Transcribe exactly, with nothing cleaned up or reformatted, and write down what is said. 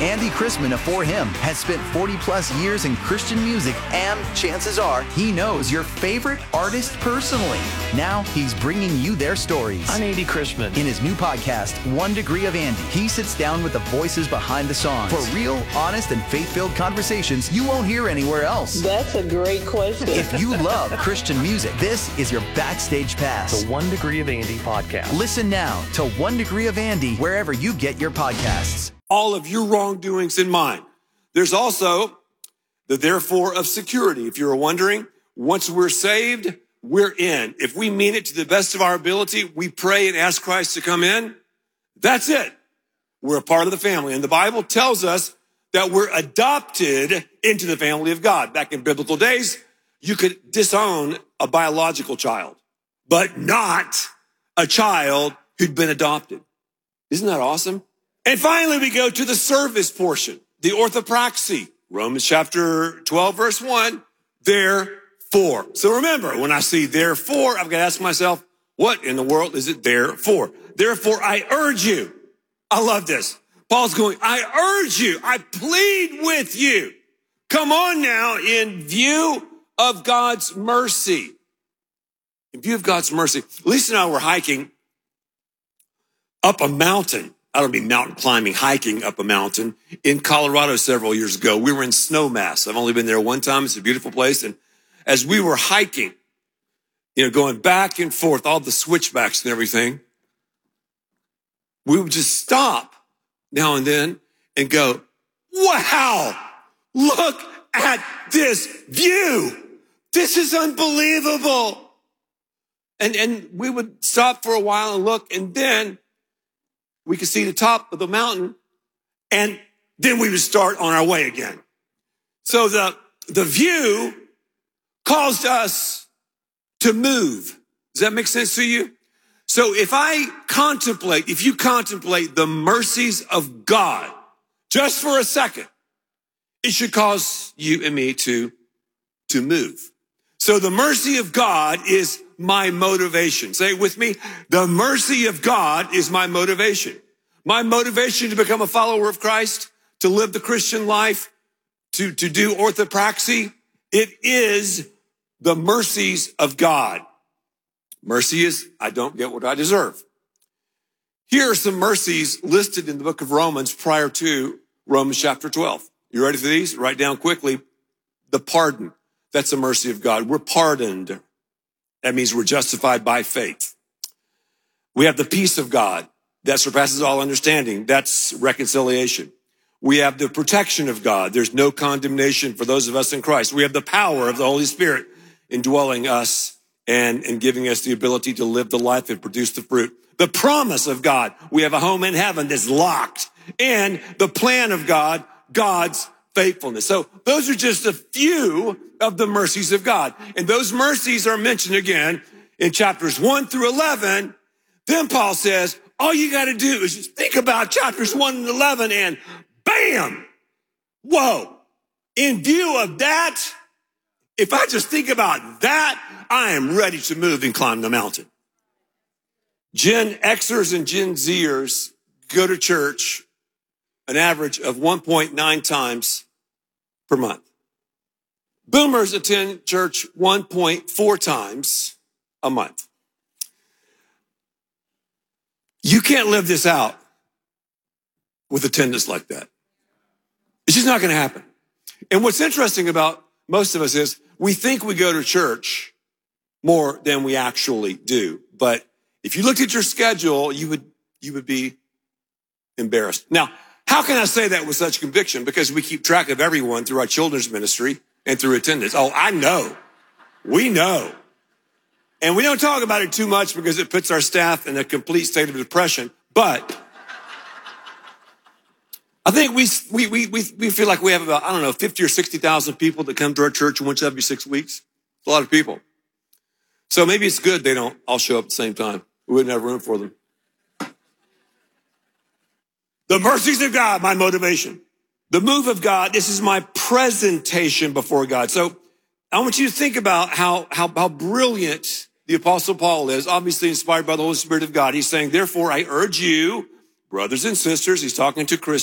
Andy Chrisman of For Him has spent forty plus years in Christian music, and chances are he knows your favorite artist personally. Now he's bringing you their stories. I'm Andy Chrisman. In his new podcast, One Degree of Andy, he sits down with the voices behind the songs for real, honest, and faith-filled conversations you won't hear anywhere else. That's a great question. If you love Christian music, this is your backstage pass. The One Degree of Andy podcast. Listen now to One Degree of Andy wherever you get your podcasts. All of your wrongdoings in mind. There's also the therefore of security. If you're wondering, once we're saved, we're in. If we mean it to the best of our ability, we pray and ask Christ to come in. That's it. We're a part of the family. And the Bible tells us that we're adopted into the family of God. Back in biblical days, you could disown a biological child, but not a child who'd been adopted. Isn't that awesome? And finally, we go to the service portion, the orthopraxy, Romans chapter twelve, verse one, therefore. So remember, when I see therefore, I've got to ask myself, what in the world is it there for? Therefore, I urge you. I love this. Paul's going, I urge you, I plead with you. Come on now, in view of God's mercy. In view of God's mercy. Lisa and I were hiking up a mountain. I don't mean mountain climbing, hiking up a mountain in Colorado several years ago. We were in Snowmass. I've only been there one time. It's a beautiful place. And as we were hiking, you know, going back and forth, all the switchbacks and everything, we would just stop now and then and go, wow, look at this view. This is unbelievable. And, and we would stop for a while and look, and then we could see the top of the mountain, and then we would start on our way again. So the, the view caused us to move. Does that make sense to you? So if I contemplate, if you contemplate the mercies of God just for a second, it should cause you and me to, to move. So the mercy of God is my motivation. Say it with me. The mercy of God is my motivation. My motivation to become a follower of Christ, to live the Christian life, to, to do orthopraxy. It is the mercies of God. Mercy is, I don't get what I deserve. Here are some mercies listed in the book of Romans prior to Romans chapter twelve. You ready for these? Write down quickly. The pardon. That's the mercy of God. We're pardoned. That means we're justified by faith. We have the peace of God that surpasses all understanding. That's reconciliation. We have the protection of God. There's no condemnation for those of us in Christ. We have the power of the Holy Spirit indwelling us and, and giving us the ability to live the life and produce the fruit. The promise of God. We have a home in heaven that's locked. And the plan of God, God's faithfulness. So those are just a few of the mercies of God. And those mercies are mentioned again in chapters one through eleven. Then Paul says, all you got to do is just think about chapters one and eleven and bam, whoa. In view of that, if I just think about that, I am ready to move and climb the mountain. Gen Xers and Gen Zers go to church an average of one point nine times per month. Boomers attend church one point four times a month. You can't live this out with attendance like that. It's just not going to happen. And what's interesting about most of us is we think we go to church more than we actually do. But if you looked at your schedule, you would, you would be embarrassed. Now, how can I say that with such conviction? Because we keep track of everyone through our children's ministry and through attendance. Oh, I know. We know. And we don't talk about it too much because it puts our staff in a complete state of depression. But I think we, we, we, we, we feel like we have about, I don't know, fifty or sixty thousand people that come to our church once every six weeks. It's a lot of people. So maybe it's good they don't all show up at the same time. We wouldn't have room for them. The mercies of God, my motivation. The move of God, this is my presentation before God. So I want you to think about how, how, how brilliant the Apostle Paul is, obviously inspired by the Holy Spirit of God. He's saying, therefore, I urge you, brothers and sisters, he's talking to Christians,